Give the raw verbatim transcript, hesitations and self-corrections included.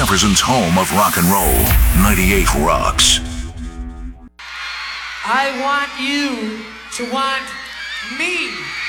Jefferson's home of rock and roll, ninety-eight Rocks. I want you to want me.